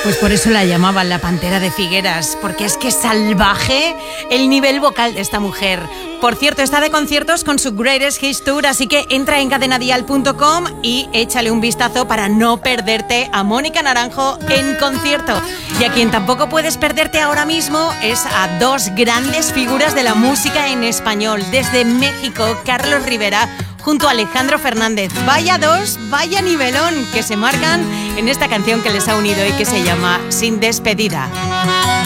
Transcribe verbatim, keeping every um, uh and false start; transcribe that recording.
Pues por eso la llamaban la Pantera de Figueras, porque es que es salvaje el nivel vocal de esta mujer. Por cierto, está de conciertos con su Greatest Hits Tour, así que entra en cadena dial punto com y échale un vistazo para no perderte a Mónica Naranjo en concierto. Y a quien tampoco puedes perderte ahora mismo es a dos grandes figuras de la música en español. Desde México, Carlos Rivera junto a Alejandro Fernández. Vaya dos, vaya nivelón que se marcan en esta canción que les ha unido y que se llama Sin Despedida.